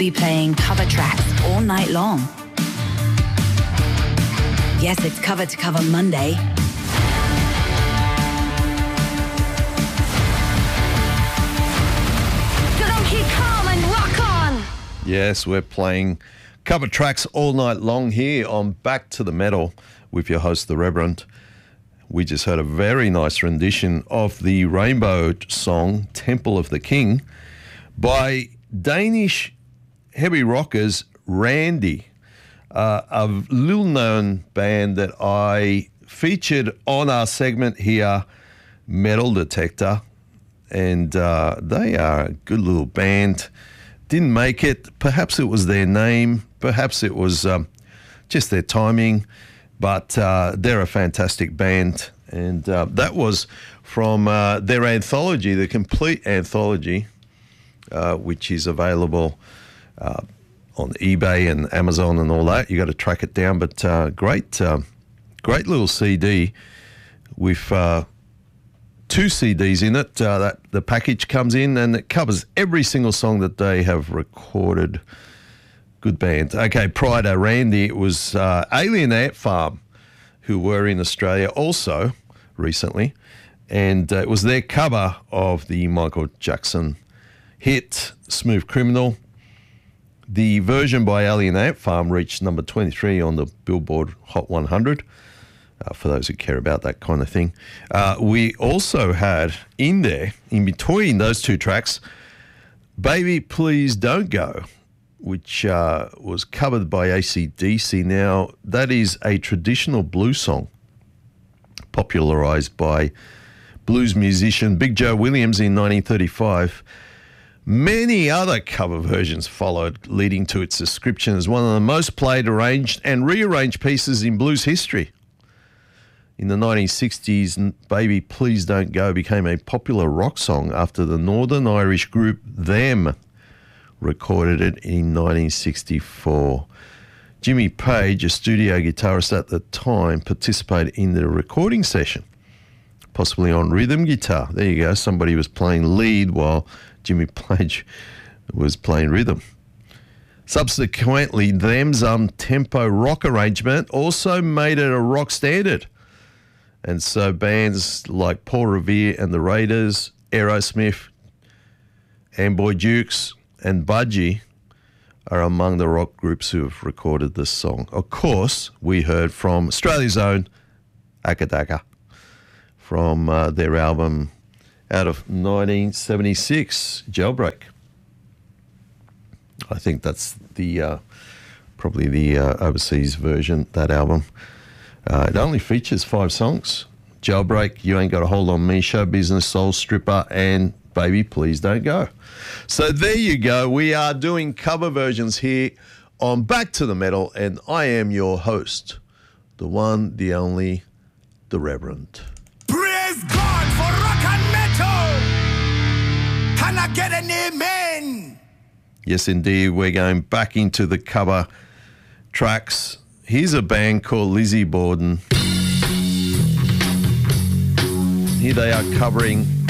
Be playing cover tracks all night long. Yes, it's Cover to Cover Monday. Gonna keep calm and rock on. Yes, we're playing cover tracks all night long here on Back to the Metal with your host, The Reverend. We just heard a very nice rendition of the Rainbow song, Temple of the King, by Danish heavy rockers Randy, a little-known band that I featured on our segment here, Metal Detector, and they are a good little band. Didn't make it. Perhaps it was their name. Perhaps it was just their timing. But they're a fantastic band, and that was from their anthology, the complete anthology, which is available on eBay and Amazon and all that. You got to track it down, but great little CD with 2 CDs in it. That the package comes in and it covers every single song that they have recorded. Good band. Okay, prior to Randy, it was Alien Ant Farm, who were in Australia also recently, and it was their cover of the Michael Jackson hit Smooth Criminal. The version by Alien Ant Farm reached number 23 on the Billboard Hot 100, for those who care about that kind of thing. We also had in there, in between those 2 tracks, Baby Please Don't Go, which was covered by AC/DC. Now, that is a traditional blues song popularised by blues musician Big Joe Williams in 1935. Many other cover versions followed, leading to its description as one of the most played, arranged and rearranged pieces in blues history. In the 1960s, Baby Please Don't Go became a popular rock song after the Northern Irish group Them recorded it in 1964. Jimmy Page, a studio guitarist at the time, participated in the recording session, possibly on rhythm guitar. There you go. Somebody was playing lead while Jimmy Page was playing rhythm. Subsequently, Them's tempo rock arrangement also made it a rock standard. And so bands like Paul Revere and the Raiders, Aerosmith, Amboy Dukes, and Budgie are among the rock groups who have recorded this song. Of course, we heard from Australia's own Akadaka from their album out of 1976, Jailbreak. I think that's the probably the overseas version, that album. It only features 5 songs: Jailbreak, You Ain't Got a Hold on Me, Show Business, Soul Stripper, and Baby Please Don't Go. So there you go. We are doing cover versions here on Back to the Metal, and I am your host, the one, the only, the Reverend. Praise God for rock and metal. Can I get an amen? Yes, indeed. We're going back into the cover tracks. Here's a band called Lizzie Borden. Here they are covering